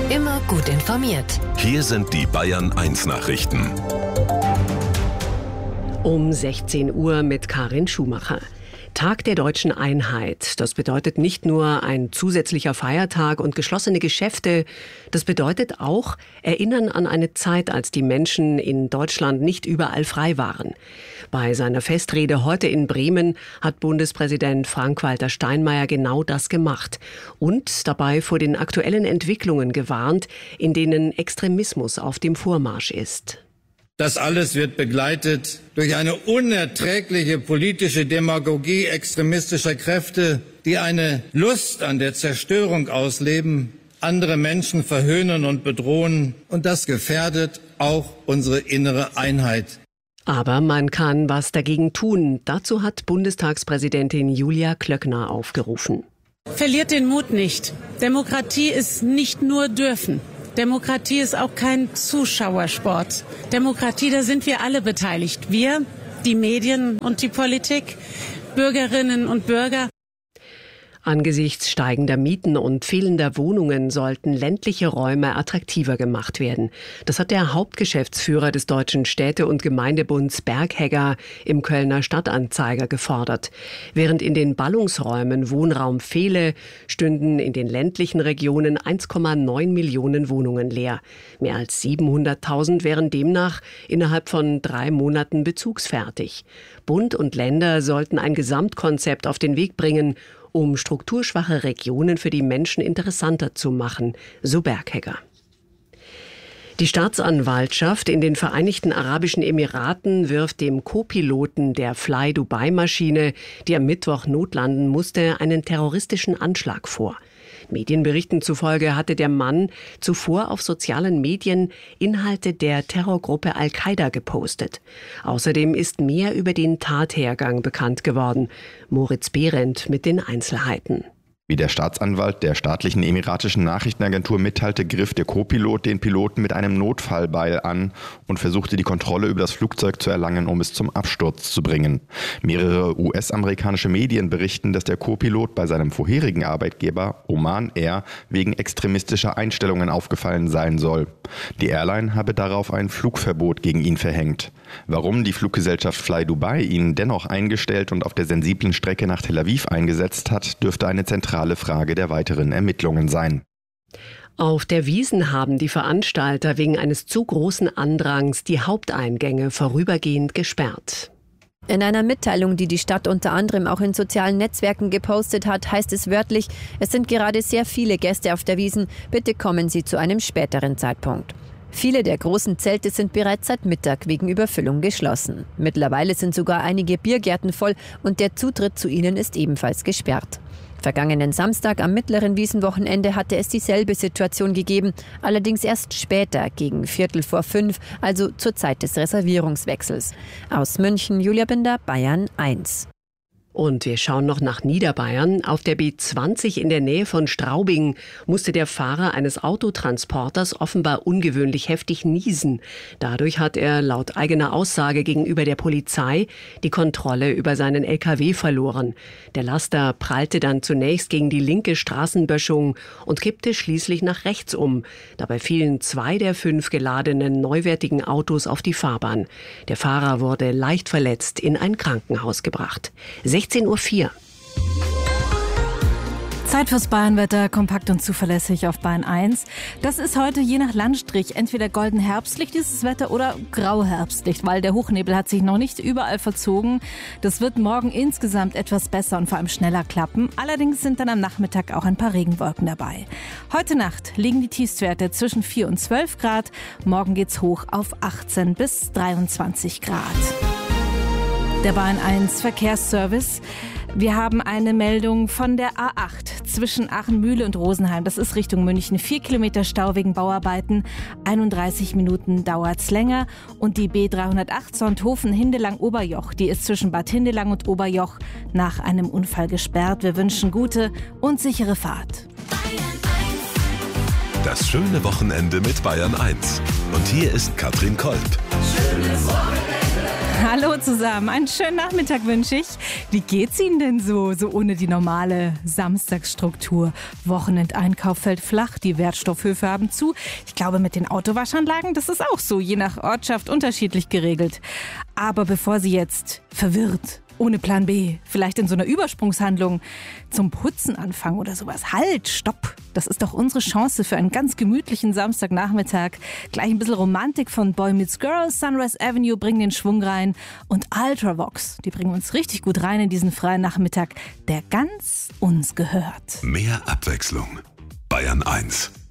Immer gut informiert. Hier sind die Bayern 1 Nachrichten. Um 16 Uhr mit Karin Schumacher. Tag der deutschen Einheit. Das bedeutet nicht nur ein zusätzlicher Feiertag und geschlossene Geschäfte. Das bedeutet auch Erinnern an eine Zeit, als die Menschen in Deutschland nicht überall frei waren. Bei seiner Festrede heute in Bremen hat Bundespräsident Frank-Walter Steinmeier genau das gemacht und dabei vor den aktuellen Entwicklungen gewarnt, in denen Extremismus auf dem Vormarsch ist. Das alles wird begleitet durch eine unerträgliche politische Demagogie extremistischer Kräfte, die eine Lust an der Zerstörung ausleben, andere Menschen verhöhnen und bedrohen. Und das gefährdet auch unsere innere Einheit. Aber man kann was dagegen tun. Dazu hat Bundestagspräsidentin Julia Klöckner aufgerufen. Verliert den Mut nicht. Demokratie ist nicht nur dürfen. Demokratie ist auch kein Zuschauersport. Demokratie, da sind wir alle beteiligt. Wir, die Medien und die Politik, Bürgerinnen und Bürger. Angesichts steigender Mieten und fehlender Wohnungen sollten ländliche Räume attraktiver gemacht werden. Das hat der Hauptgeschäftsführer des Deutschen Städte- und Gemeindebunds Berghegger im Kölner Stadtanzeiger gefordert. Während in den Ballungsräumen Wohnraum fehle, stünden in den ländlichen Regionen 1,9 Millionen Wohnungen leer. Mehr als 700.000 wären demnach innerhalb von 3 Monaten bezugsfertig. Bund und Länder sollten ein Gesamtkonzept auf den Weg bringen, um strukturschwache Regionen für die Menschen interessanter zu machen, so Berghegger. Die Staatsanwaltschaft in den Vereinigten Arabischen Emiraten wirft dem Co-Piloten der Fly-Dubai-Maschine, die am Mittwoch notlanden musste, einen terroristischen Anschlag vor. Medienberichten zufolge hatte der Mann zuvor auf sozialen Medien Inhalte der Terrorgruppe Al-Qaida gepostet. Außerdem ist mehr über den Tathergang bekannt geworden. Moritz Behrendt mit den Einzelheiten. Wie der Staatsanwalt der staatlichen emiratischen Nachrichtenagentur mitteilte, griff der Co-Pilot den Piloten mit einem Notfallbeil an und versuchte die Kontrolle über das Flugzeug zu erlangen, um es zum Absturz zu bringen. Mehrere US-amerikanische Medien berichten, dass der Co-Pilot bei seinem vorherigen Arbeitgeber Oman Air wegen extremistischer Einstellungen aufgefallen sein soll. Die Airline habe darauf ein Flugverbot gegen ihn verhängt. Warum die Fluggesellschaft Fly Dubai ihn dennoch eingestellt und auf der sensiblen Strecke nach Tel Aviv eingesetzt hat, dürfte eine zentrale Frage der weiteren Ermittlungen sein. Auf der Wiesn haben die Veranstalter wegen eines zu großen Andrangs die Haupteingänge vorübergehend gesperrt. In einer Mitteilung, die die Stadt unter anderem auch in sozialen Netzwerken gepostet hat, heißt es wörtlich, es sind gerade sehr viele Gäste auf der Wiesn, bitte kommen Sie zu einem späteren Zeitpunkt. Viele der großen Zelte sind bereits seit Mittag wegen Überfüllung geschlossen. Mittlerweile sind sogar einige Biergärten voll und der Zutritt zu ihnen ist ebenfalls gesperrt. Vergangenen Samstag am mittleren Wiesnwochenende hatte es dieselbe Situation gegeben, allerdings erst später, gegen 4:45, also zur Zeit des Reservierungswechsels. Aus München, Julia Binder, Bayern 1. Und wir schauen noch nach Niederbayern. Auf der B20 in der Nähe von Straubing musste der Fahrer eines Autotransporters offenbar ungewöhnlich heftig niesen. Dadurch hat er laut eigener Aussage gegenüber der Polizei die Kontrolle über seinen LKW verloren. Der Laster prallte dann zunächst gegen die linke Straßenböschung und kippte schließlich nach rechts um. Dabei fielen 2 der 5 geladenen neuwertigen Autos auf die Fahrbahn. Der Fahrer wurde leicht verletzt in ein Krankenhaus gebracht. 16:04 Uhr. Zeit fürs Bayernwetter, kompakt und zuverlässig auf Bayern 1. Das ist heute je nach Landstrich entweder golden herbstlich dieses Wetter oder grau herbstlich, weil der Hochnebel hat sich noch nicht überall verzogen. Das wird morgen insgesamt etwas besser und vor allem schneller klappen. Allerdings sind dann am Nachmittag auch ein paar Regenwolken dabei. Heute Nacht liegen die Tiefstwerte zwischen 4 und 12 Grad. Morgen geht's hoch auf 18 bis 23 Grad. Der Bayern 1 Verkehrsservice. Wir haben eine Meldung von der A8 zwischen Aachen-Mühle und Rosenheim. Das ist Richtung München. 4 Kilometer Stau wegen Bauarbeiten. 31 Minuten dauert's länger. Und die B308 Sonthofen-Hindelang-Oberjoch, die ist zwischen Bad Hindelang und Oberjoch nach einem Unfall gesperrt. Wir wünschen gute und sichere Fahrt. Das schöne Wochenende mit Bayern 1. Und hier ist Katrin Kolb. Schönes Wochenende. Hallo zusammen, einen schönen Nachmittag wünsche ich. Wie geht's Ihnen denn so ohne die normale Samstagsstruktur? Wochenendeinkauf fällt flach, die Wertstoffhöfe haben zu. Ich glaube, mit den Autowaschanlagen, das ist auch so, je nach Ortschaft unterschiedlich geregelt. Aber bevor Sie jetzt verwirrt, ohne Plan B, vielleicht in so einer Übersprungshandlung zum Putzen anfangen oder sowas. Halt, stopp! Das ist doch unsere Chance für einen ganz gemütlichen Samstagnachmittag. Gleich ein bisschen Romantik von Boy Meets Girl, Sunrise Avenue bringen den Schwung rein und Ultravox, die bringen uns richtig gut rein in diesen freien Nachmittag, der ganz uns gehört. Mehr Abwechslung. Bayern 1.